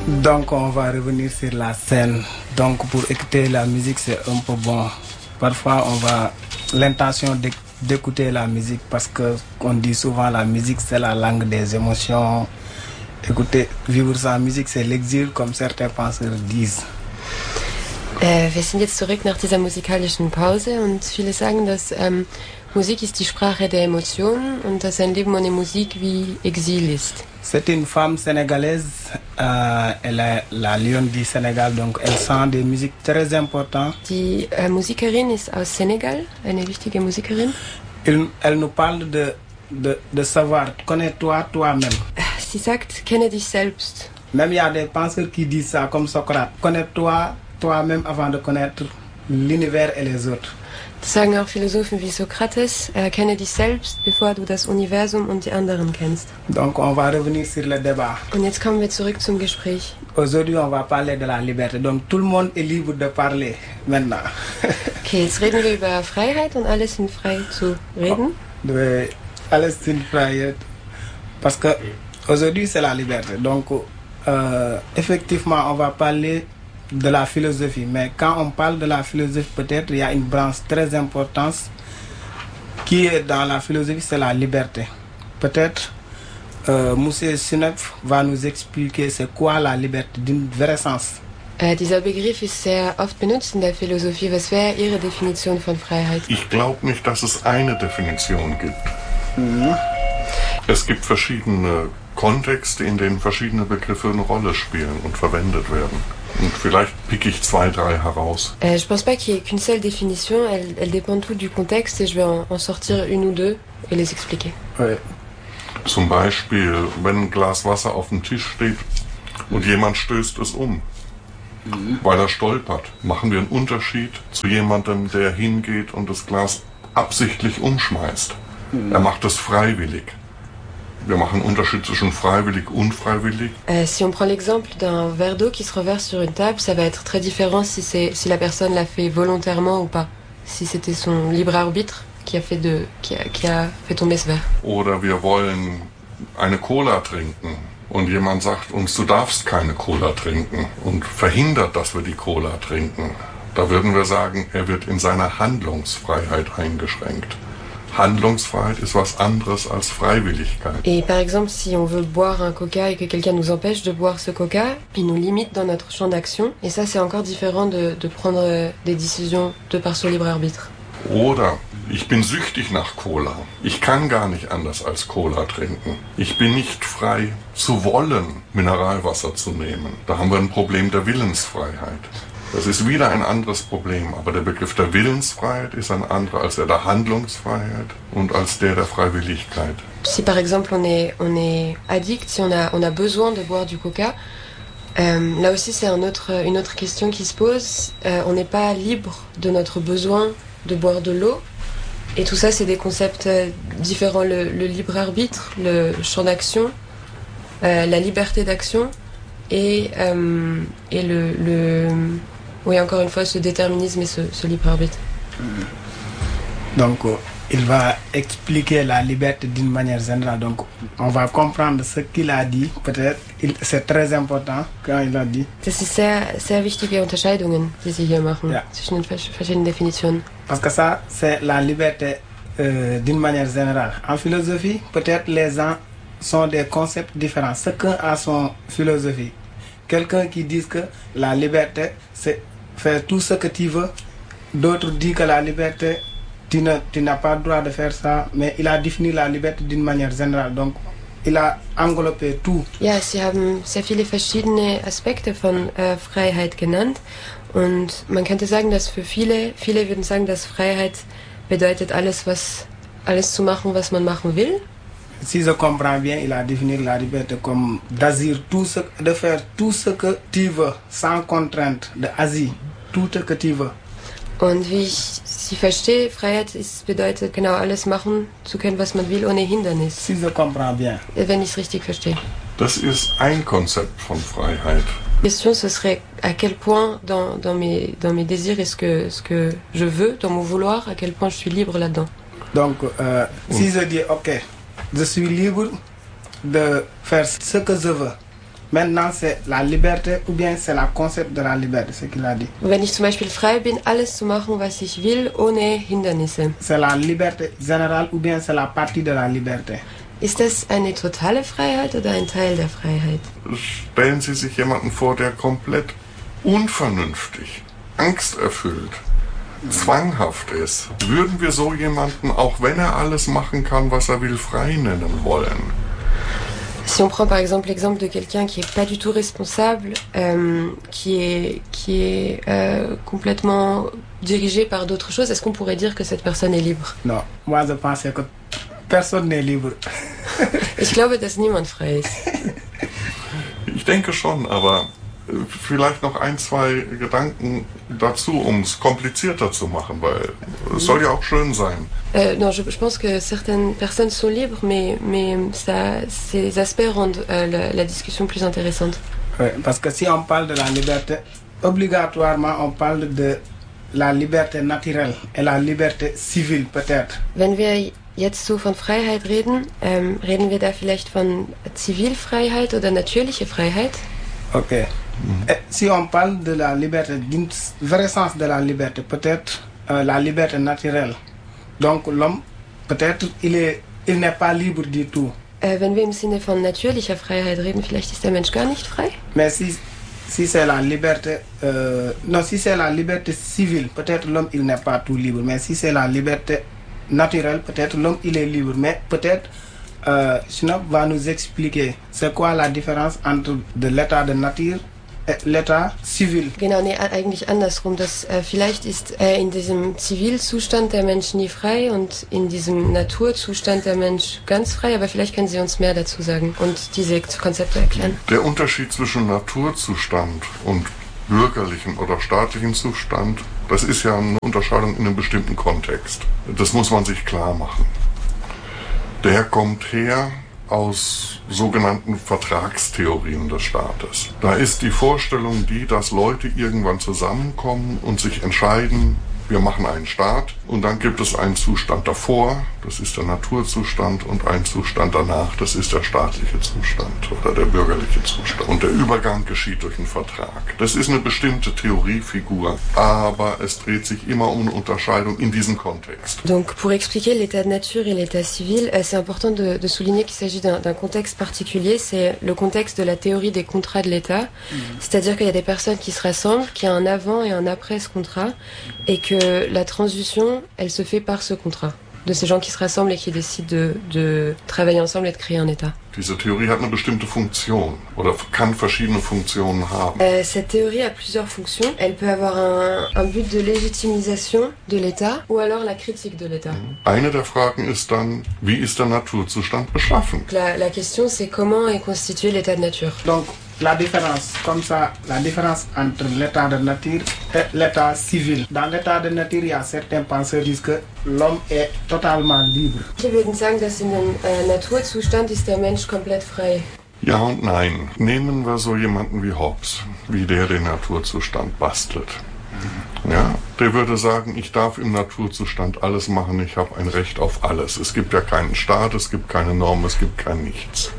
Donc on va revenir sur la scène. Donc pour écouter la musique c'est un peu bon. Parfois on va l'intention d'écouter la musique parce que on dit souvent la musique c'est la langue des émotions. Écouter, vivre sans musique c'est l'exil comme certains penseurs disent. Wir sind jetzt zurück nach dieser musikalischen Pause und viele sagen, dass Musik ist die Sprache der Emotionen und dass ein Leben ohne Musik wie Exil ist. C'est une femme sénégalaise, elle est la lionne du Sénégal, donc elle sent des musiques très importantes. Die Musikerin ist aus Senegal, eine wichtige Musikerin. Elle nous parle de savoir, connais-toi toi-même. Sie sagt, kenne dich selbst. Même il y a des penseurs qui disent ça, comme Socrate, connais-toi toi-même avant de connaître l'univers et les autres. Das sagen auch Philosophen wie Sokrates, kenne dich selbst, bevor du das Universum und die anderen kennst. Donc on va revenir sur le débat. Und jetzt kommen wir zurück zum Gespräch. Aujourd'hui on va parler de la liberté, donc tout le monde est libre de parler maintenant. Okay, jetzt reden wir über Freiheit und alle sind frei zu reden. Oui, alles sind frei, parce que aujourd'hui c'est la liberté, donc effectivement on va parler de la philosophie, mais quand on parle de la philosophie, peut-être il y a une branche très importante qui est dans la philosophie, c'est la liberté. Peut-être Monsieur Sinef va nous expliquer c'est quoi la liberté d'une vrai sens. Dieser Begriff ist sehr oft benutzt in der Philosophie. Was wäre Ihre Definition von Freiheit? Ich glaube nicht, dass es eine Definition gibt. Mhm. Es gibt verschiedene Kontexte, in denen verschiedene Begriffe eine Rolle spielen und verwendet werden. Und vielleicht picke ich 2, 3 heraus. Je pense pas qu'il y ait qu'une seule définition. Elle dépend tout du contexte et je vais en sortir une ou deux et les expliquer. Oui. Zum Beispiel, wenn ein Glas Wasser auf dem Tisch steht und jemand stößt es um, weil er stolpert, machen wir einen Unterschied zu jemandem, der hingeht und das Glas absichtlich umschmeißt. Er macht es freiwillig. Wir machen einen Unterschied zwischen freiwillig und unfreiwillig. Si on prend l'exemple d'un verre d'eau qui se reverse sur une table, ça va être très différent si la personne l'a fait volontairement ou pas. Si c'était son libre arbitre qui a fait tomber ce verre. Oder wir wollen eine Cola trinken und jemand sagt uns, du darfst keine Cola trinken und verhindert, dass wir die Cola trinken. Da würden wir sagen, er wird in seiner Handlungsfreiheit eingeschränkt. Handlungsfreiheit ist was anderes als Freiwilligkeit. Et par exemple, si on veut boire un coca et que quelqu'un nous empêche de boire ce coca, il nous limite dans notre champ d'action. Et ça, c'est encore différent de prendre des décisions de par son libre arbitre. Oder ich bin süchtig nach Cola. Ich kann gar nicht anders als Cola trinken. Ich bin nicht frei zu wollen, Mineralwasser zu nehmen. Da haben wir ein Problem der Willensfreiheit. Das ist wieder ein anderes Problem, aber der Begriff der Willensfreiheit ist ein anderer als der der Handlungsfreiheit und als der Freiwilligkeit. Si par exemple on est addict, si on a besoin de boire du coca, là aussi c'est une autre question qui se pose. On n'est pas libre de notre besoin de boire de l'eau. Et tout ça c'est des concepts différents. Le libre arbitre, le champ d'action, la liberté d'action et oui, encore une fois, ce déterminisme et ce libre arbitre. Donc, il va expliquer la liberté d'une manière générale. Donc, on va comprendre ce qu'il a dit. Peut-être, c'est très important quand il a dit. Das ist sehr wichtige Unterscheidungen, die Sie hier machen, ja, zwischen den verschiedenen Definitionen. Parce que ça, c'est la liberté d'une manière générale. En philosophie, peut-être les gens sont des concepts différents. Chacun a son philosophie. Quelqu'un qui dit que la liberté, c'est faire tout ce que tu veux. D'autres disent que la liberté, tu n'as pas le droit de faire ça. Mais il a défini la liberté d'une manière générale. Donc, il a englobé tout. Ja, Sie haben sehr viele verschiedene Aspekte von Freiheit genannt. Und man könnte sagen, dass für viele würden sagen, dass Freiheit bedeutet, alles zu machen, was man machen will. Si je comprends bien, il a défini la liberté comme de faire tout ce que tu veux, sans contrainte, de Asie, tout ce que tu veux. Und wie ich Sie verstehe, Freiheit bedeutet genau alles machen zu können, was man will, ohne Hindernis. Si je comprends bien. Wenn ich es richtig verstehe. Das ist ein Konzept von Freiheit. La question, ce serait à quel point dans mes désirs et ce que je veux, dans mon vouloir, à quel point je suis libre là-dedans. Donc, si je dis, ok, je suis libre de faire ce que je veux, Maintenant, c'est la liberté ou bien c'est le concept de la liberté, ce qu'il a dit. Wenn ich zum Beispiel frei bin, alles zu machen, was ich will, ohne Hindernisse. C'est la liberté générale ou bien c'est la partie de la liberté. Ist das eine totale Freiheit oder ein Teil der Freiheit? Stellen Sie sich jemanden vor, der komplett unvernünftig, angsterfüllt, zwanghaft ist. Würden wir so jemanden, auch wenn er alles machen kann, was er will, frei nennen wollen? Si on prend par exemple l'exemple de quelqu'un qui est pas du tout responsable, qui est complètement dirigé par d'autres choses, est-ce qu'on pourrait dire que cette personne est libre? Non, moi je pense que personne n'est libre. Ich glaube, dass niemand frei ist. Ich denke schon, aber vielleicht noch ein, zwei Gedanken dazu, um es komplizierter zu machen, weil es soll ja auch schön sein. Non, je pense que certaines personnes sont libres, mais ces aspects rendent la discussion plus intéressante. Oui, parce que si on parle de la liberté, obligatoirement on parle de la liberté naturelle et la liberté civile peut-être. Wenn wir jetzt so von Freiheit reden, reden wir da vielleicht von Zivilfreiheit oder natürliche Freiheit? Ok. Et si on parle de la liberté, d'un vrai sens de la liberté, peut-être la liberté naturelle. Donc l'homme, peut-être, il n'est pas libre du tout. Wenn wir im Sinne von natürlicher Freiheit reden, vielleicht ist der Mensch gar nicht frei? Mais si c'est la liberté, si c'est la liberté civile, peut-être l'homme, il n'est pas tout libre. Mais si c'est la liberté naturelle, peut-être l'homme, il est libre. Mais peut-être, Schnapp va nous expliquer c'est quoi la différence entre de l'état de nature et l'état civil. Genau, nee, eigentlich andersrum. Vielleicht ist in diesem Zivilzustand der Mensch nie frei und in diesem Naturzustand der Mensch ganz frei, aber vielleicht können Sie uns mehr dazu sagen und diese Konzepte erklären. Der Unterschied zwischen Naturzustand und bürgerlichen oder staatlichen Zustand, das ist ja eine Unterscheidung in einem bestimmten Kontext. Das muss man sich klar machen. Der kommt her aus sogenannten Vertragstheorien des Staates. Da ist die Vorstellung die, dass Leute irgendwann zusammenkommen und sich entscheiden, wir machen einen Staat und dann gibt es einen Zustand davor, das ist der Naturzustand, und einen Zustand danach, das ist der staatliche Zustand oder der bürgerliche Zustand. Und der Übergang geschieht durch einen Vertrag. Das ist eine bestimmte Theoriefigur, aber es dreht sich immer um eine Unterscheidung in diesem Kontext. Donc pour expliquer l'état de nature et l'état civil, c'est important de souligner qu'il s'agit d'un contexte particulier, c'est le contexte de la théorie des contrats de l'État, c'est-à-dire qu'il y a des personnes qui se rassemblent, qu'il y a un avant et un après ce contrat, et que la transition, elle se fait par ce contrat, de ces gens qui se rassemblent et qui décident de travailler ensemble et de créer un État. Diese Theorie hat eine bestimmte Funktion oder kann verschiedene Funktionen haben. Cette théorie a plusieurs fonctions. Elle peut avoir un but de légitimisation de l'État ou alors la critique de l'État. Eine der Fragen ist dann, wie ist der Naturzustand beschaffen? La question, c'est comment est constitué l'état de nature. Donc, la différence, comme ça, la différence entre l'état de nature et l'état civil. Dans l'état de nature, il y a certains penseurs qui disent que l'homme est totalement libre. Wir würden sagen, dass in dem Naturzustand ist der Mensch komplett frei. Ja und nein. Nehmen wir so jemanden wie Hobbes, wie der den Naturzustand bastelt. Ja, der würde sagen, ich darf im Naturzustand alles machen, ich habe ein Recht auf alles. Es gibt ja keinen Staat, es gibt keine Norm, es gibt kein Nichts.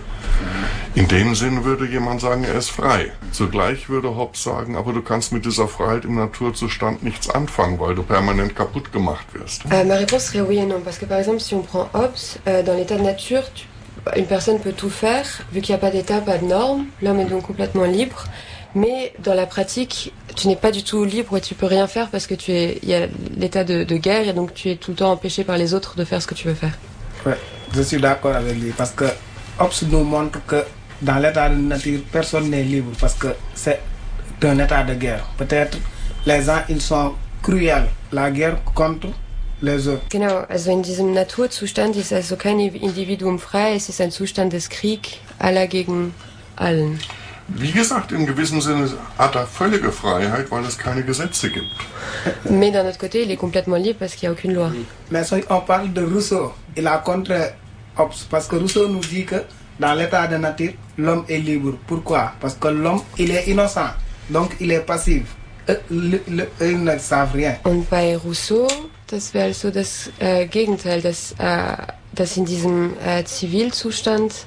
In dem Sinn würde jemand sagen, er ist frei. Zugleich würde Hobbes sagen, aber du kannst mit dieser Freiheit im Naturzustand nichts anfangen, weil du permanent kaputt gemacht wirst. Ma réponse serait oui et non, parce que par exemple, si on prend Hobbes, dans l'état de nature, une personne peut tout faire, vu qu'il n'y a pas d'état, pas de normes, l'homme est donc complètement libre, mais dans la pratique, tu n'es pas du tout libre et tu peux rien faire parce que il y a l'état de guerre et donc tu es tout le temps empêché par les autres de faire ce que tu veux faire. Ouais, je suis d'accord avec lui, parce que Hobbes nous montre que dans l'état de nature, personne n'est libre parce que c'est un état de guerre. Peut-être les gens, ils sont cruels, la guerre contre les autres. Genau, also in diesem Naturzustand ist also kein Individuum frei, es ist ein Zustand des Kriegs, aller gegen allen. Wie gesagt, in gewissem Sinne hat er völlige Freiheit, weil es keine Gesetze gibt. Mais d'un autre côté, il est complètement libre parce qu'il n'y a aucune loi. Mais si on parle de Rousseau, il a contre Hobbes, parce que Rousseau nous dit que dans l'état de nature, l'homme est libre. Pourquoi? Parce que l'homme, il est innocent, donc il est passif. Ils ne savent rien. Und bei Rousseau, das wäre also das Gegenteil, dass in diesem Zivilzustand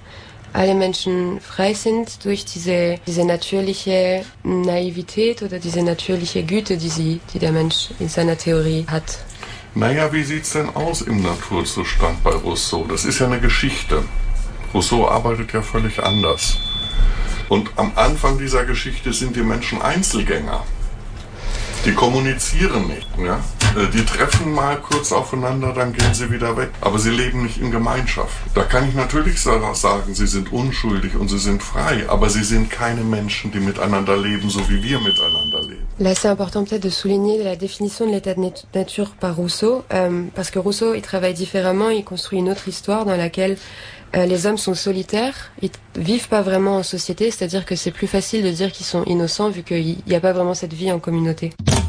alle Menschen frei sind durch diese natürliche Naivität oder diese natürliche Güte, die der Mensch in seiner Theorie hat. Naja, wie sieht's denn aus im Naturzustand bei Rousseau? Das ist ja eine Geschichte. Rousseau arbeitet ja völlig anders. Und am Anfang dieser Geschichte sind die Menschen Einzelgänger. Die kommunizieren nicht, ja? Die treffen mal kurz aufeinander, dann gehen sie wieder weg. Aber sie leben nicht in Gemeinschaft. Da kann ich natürlich sagen, sie sind unschuldig und sie sind frei, aber sie sind keine Menschen, die miteinander leben, so wie wir miteinander leben. Là, c'est important peut-être de souligner la définition de l'état de nature par Rousseau, parce que Rousseau, il travaille différemment, il construit une autre histoire dans laquelle les hommes sont solitaires, ils vivent pas vraiment en société, c'est-à-dire que c'est plus facile de dire qu'ils sont innocents vu qu'il n'y a pas vraiment cette vie en communauté.